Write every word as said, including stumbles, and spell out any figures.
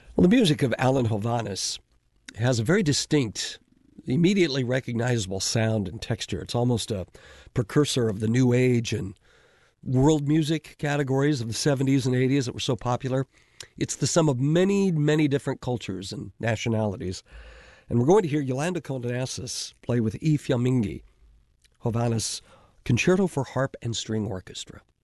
Well, the music of Alan Hovhaness has a very distinct, immediately recognizable sound and texture. It's almost a precursor of the New Age and world music categories of the seventies and eighties that were so popular. It's the sum of many, many different cultures and nationalities. And we're going to hear Yolanda Condenasas play with E. Fiammingi, Hovhaness Concerto for Harp and String Orchestra.